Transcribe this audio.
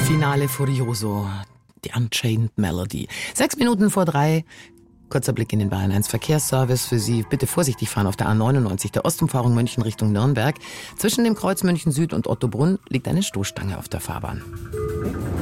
Finale Furioso, die Unchained Melody. 6:06. Kurzer Blick in den Bayern 1 Verkehrsservice für Sie. Bitte vorsichtig fahren auf der A99, der Ostumfahrung München Richtung Nürnberg. Zwischen dem Kreuz München Süd und Ottobrunn liegt eine Stoßstange auf der Fahrbahn.